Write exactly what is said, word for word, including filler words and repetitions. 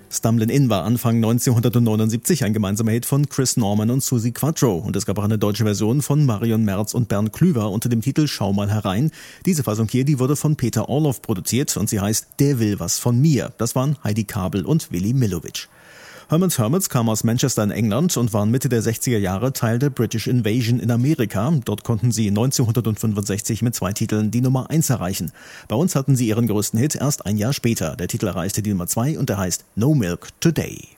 Stumblin' In war Anfang neunzehnhundertneunundsiebzig ein gemeinsamer Hit von Chris Norman und Suzi Quatro. Und es gab auch eine deutsche Version von Marion Merz und Bernd Klüver unter dem Titel Schau mal herein. Diese Fassung hier, die wurde von Peter Orloff produziert und sie heißt Der will was von mir. Das waren Heidi Kabel und Willi Millowitsch. Herman's Hermits kamen aus Manchester in England und waren Mitte der sechziger Jahre Teil der British Invasion in Amerika. Dort konnten sie neunzehnhundertfünfundsechzig mit zwei Titeln die Nummer eins erreichen. Bei uns hatten sie ihren größten Hit erst ein Jahr später. Der Titel erreichte die Nummer zwei und der heißt No Milk Today.